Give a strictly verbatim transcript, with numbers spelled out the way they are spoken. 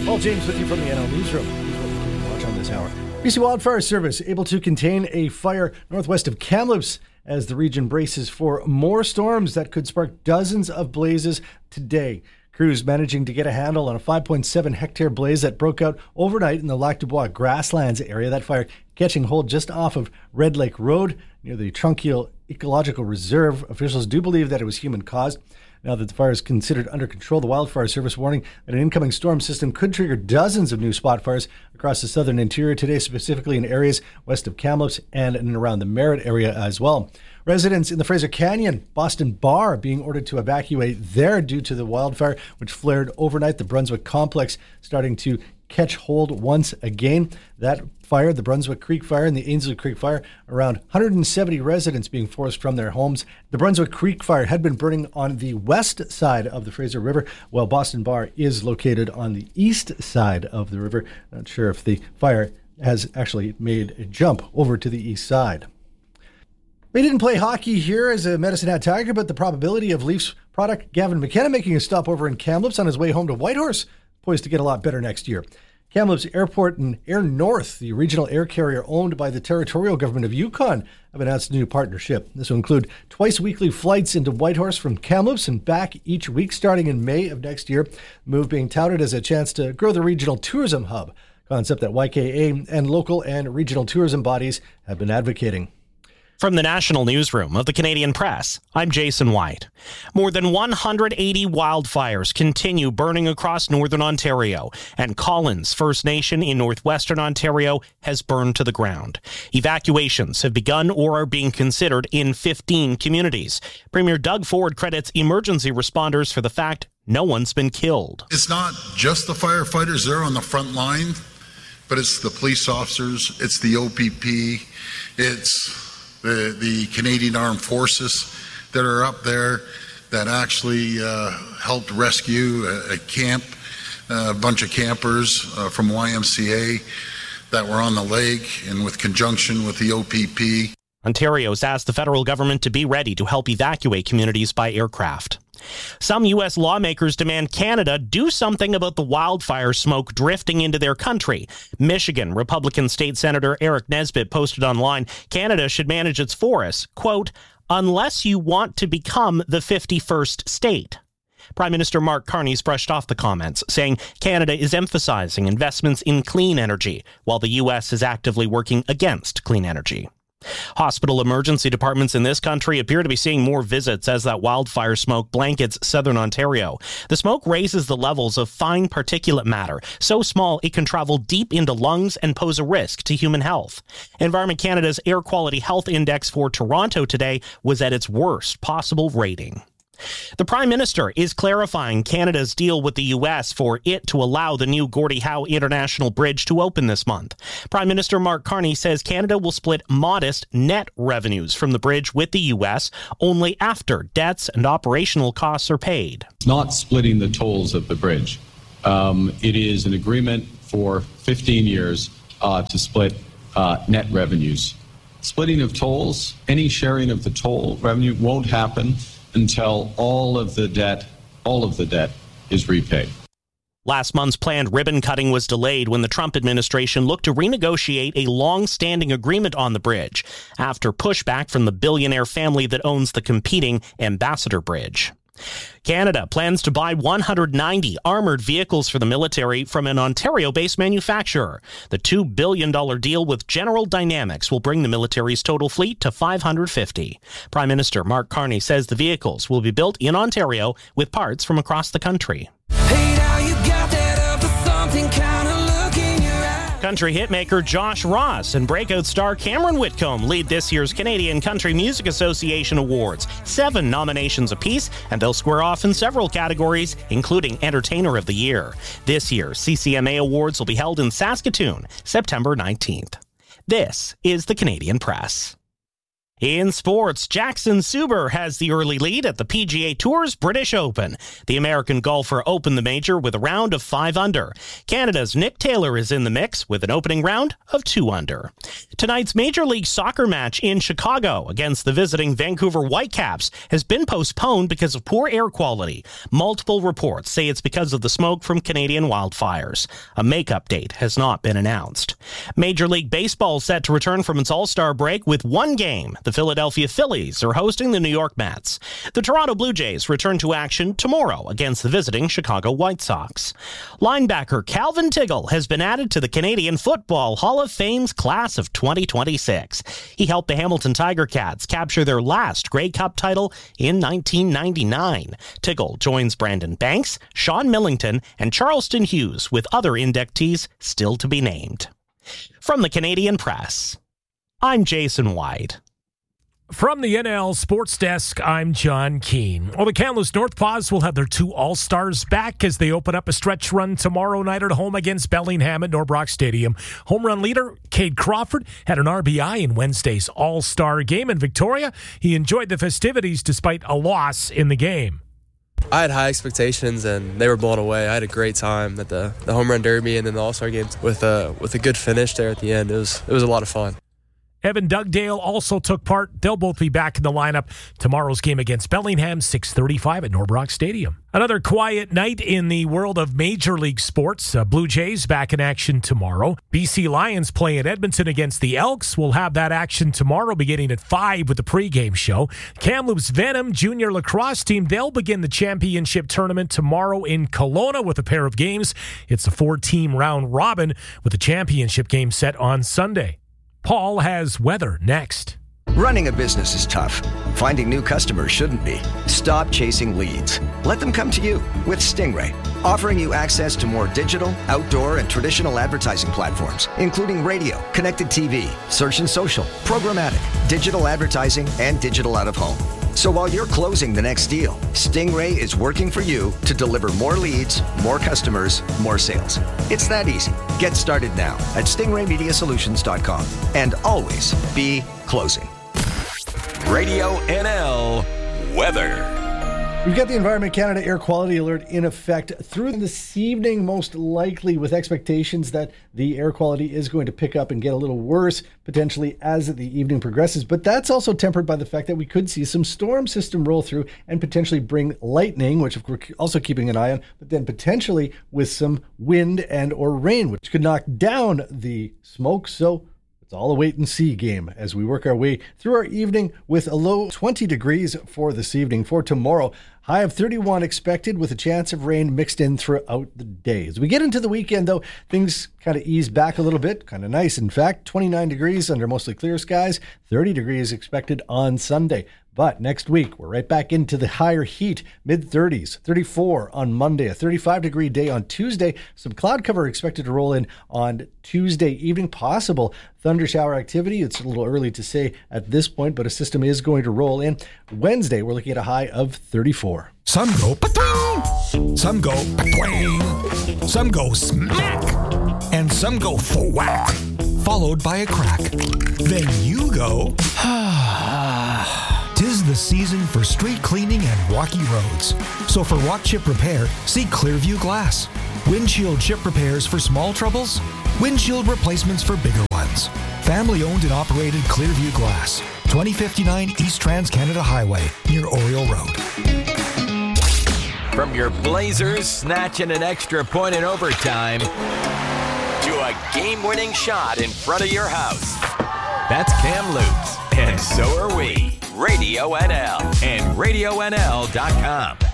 Paul James with you from the N L Newsroom. Here's what we can watch on this hour. B C Wildfire Service able to contain a fire northwest of Kamloops as the region braces for more storms that could spark dozens of blazes today. Crews managing to get a handle on a five point seven hectare blaze that broke out overnight in the Lac du Bois grasslands area. That fire catching hold just off of Red Lake Road near the Trunkiel Ecological Reserve. Officials do believe that it was human-caused. Now that the fire is considered under control, the Wildfire Service warning that an incoming storm system could trigger dozens of new spot fires across the southern interior today, specifically in areas west of Kamloops and in and around the Merritt area as well. Residents in the Fraser Canyon, Boston Bar, being ordered to evacuate there due to the wildfire, which flared overnight. The Brunswick complex starting to catch hold once again. That fire, the Brunswick Creek Fire and the Ainslie Creek Fire, around one hundred seventy residents being forced from their homes. The Brunswick Creek Fire had been burning on the west side of the Fraser River, while Boston Bar is located on the east side of the river. Not sure if the fire has actually made a jump over to the east side. We didn't play hockey here as a Medicine Hat Tiger, but the probability of Leafs product Gavin McKenna making a stop over in Kamloops on his way home to Whitehorse poised to get a lot better next year. Kamloops Airport and Air North, the regional air carrier owned by the territorial government of Yukon, have announced a new partnership. This will include twice weekly flights into Whitehorse from Kamloops and back each week starting in May of next year. The move being touted as a chance to grow the regional tourism hub, concept that Y K A and local and regional tourism bodies have been advocating. From the National Newsroom of the Canadian Press, I'm Jason White. More than one hundred eighty wildfires continue burning across northern Ontario, and Collins First Nation in northwestern Ontario has burned to the ground. Evacuations have begun or are being considered in fifteen communities. Premier Doug Ford credits emergency responders for the fact no one's been killed. It's not just the firefighters there on the front line, but it's the police officers, it's the O P P, it's The, the Canadian Armed Forces that are up there that actually uh, helped rescue a, a camp, a bunch of campers uh, from Y M C A that were on the lake, and with conjunction with the O P P. Ontario's asked the federal government to be ready to help evacuate communities by aircraft. Some U S lawmakers demand Canada do something about the wildfire smoke drifting into their country. Michigan Republican State Senator Eric Nesbitt posted online, Canada should manage its forests, quote, unless you want to become the fifty-first state. Prime Minister Mark Carney's brushed off the comments, saying Canada is emphasizing investments in clean energy, while the U S is actively working against clean energy. Hospital emergency departments in this country appear to be seeing more visits as that wildfire smoke blankets southern Ontario. The smoke raises the levels of fine particulate matter, so small it can travel deep into lungs and pose a risk to human health. Environment Canada's Air Quality Health Index for Toronto today was at its worst possible rating. The Prime Minister is clarifying Canada's deal with the U S for it to allow the new Gordie Howe International Bridge to open this month. Prime Minister Mark Carney says Canada will split modest net revenues from the bridge with the U S only after debts and operational costs are paid. It's not splitting the tolls of the bridge. Um, it is an agreement for fifteen years uh, to split uh, net revenues. Splitting of tolls, any sharing of the toll revenue won't happen until all of the debt, all of the debt is repaid. Last month's planned ribbon cutting was delayed when the Trump administration looked to renegotiate a long-standing agreement on the bridge after pushback from the billionaire family that owns the competing Ambassador Bridge. Canada plans to buy one hundred ninety armored vehicles for the military from an Ontario-based manufacturer. The two billion dollars deal with General Dynamics will bring the military's total fleet to five hundred fifty. Prime Minister Mark Carney says the vehicles will be built in Ontario with parts from across the country. Hey, now you got that up for something kind of look in your eye. Country hitmaker Josh Ross and breakout star Cameron Whitcomb lead this year's Canadian Country Music Association Awards. Seven nominations apiece, and they'll square off in several categories, including Entertainer of the Year. This year's C C M A Awards will be held in Saskatoon, September nineteenth. This is the Canadian Press. In sports, Jackson Suber has the early lead at the P G A Tour's British Open. The American golfer opened the major with a round of five under. Canada's Nick Taylor is in the mix with an opening round of two under. Tonight's Major League Soccer match in Chicago against the visiting Vancouver Whitecaps has been postponed because of poor air quality. Multiple reports say it's because of the smoke from Canadian wildfires. A makeup date has not been announced. Major League Baseball set to return from its All-Star break with one game. The Philadelphia Phillies are hosting the New York Mets. The Toronto Blue Jays return to action tomorrow against the visiting Chicago White Sox. Linebacker Calvin Tiggle has been added to the Canadian Football Hall of Fame's class of twenty twenty-six. He helped the Hamilton Tiger Cats capture their last Grey Cup title in nineteen ninety-nine. Tiggle joins Brandon Banks, Sean Millington, and Charleston Hughes with other inductees still to be named. From the Canadian Press, I'm Jason White. From the N L Sports Desk, I'm John Keane. Well, the Kamloops North Paws will have their two All-Stars back as they open up a stretch run tomorrow night at home against Bellingham at Norbrook Stadium. Home run leader Cade Crawford had an R B I in Wednesday's All-Star game in Victoria. He enjoyed the festivities despite a loss in the game. I had high expectations, and they were blown away. I had a great time at the, the home run derby and then the All-Star games with a, with a good finish there at the end. It was it was a lot of fun. Evan Dugdale also took part. They'll both be back in the lineup. Tomorrow's game against Bellingham, six thirty-five at Norbrook Stadium. Another quiet night in the world of Major League Sports. Uh, Blue Jays back in action tomorrow. B C Lions play at Edmonton against the Elks. We'll have that action tomorrow beginning at five with the pregame show. Kamloops Venom Junior Lacrosse team, they'll begin the championship tournament tomorrow in Kelowna with a pair of games. It's a four-team round robin with the championship game set on Sunday. Paul has weather next. Running a business is tough. Finding new customers shouldn't be. Stop chasing leads. Let them come to you with Stingray, offering you access to more digital, outdoor, and traditional advertising platforms, including radio, connected T V, search and social, programmatic, digital advertising, and digital out-of-home. So while you're closing the next deal, Stingray is working for you to deliver more leads, more customers, more sales. It's that easy. Get started now at stingray media solutions dot com and always be closing. Radio N L weather. We've got the Environment Canada Air Quality Alert in effect through this evening, most likely with expectations that the air quality is going to pick up and get a little worse potentially as the evening progresses. But that's also tempered by the fact that we could see some storm system roll through and potentially bring lightning, which we're also keeping an eye on, but then potentially with some wind and or rain, which could knock down the smoke. So it's all a wait and see game as we work our way through our evening with a low twenty degrees for this evening. For tomorrow, high of thirty-one expected with a chance of rain mixed in throughout the day. As we get into the weekend, though, things kind of ease back a little bit. Kind of nice, in fact. twenty-nine degrees under mostly clear skies. thirty degrees expected on Sunday. But next week, we're right back into the higher heat, mid-thirties, thirty-four on Monday, a thirty-five degree day on Tuesday. Some cloud cover expected to roll in on Tuesday evening. Possible thunder shower activity. It's a little early to say at this point, but a system is going to roll in. Wednesday, we're looking at a high of thirty-four. Some go pa-twing, some go pa-twing, some go smack, and some go thwack, followed by a crack. Then you go, tis the season for street cleaning and rocky roads. So for walk chip repair, see Clearview Glass. Windshield chip repairs for small troubles, windshield replacements for bigger ones. Family owned and operated Clearview Glass, twenty fifty-nine East Trans-Canada Highway, near Oriole Road. From your Blazers snatching an extra point in overtime to a game-winning shot in front of your house. That's Kamloops, and so are we. Radio N L and radio N L dot com.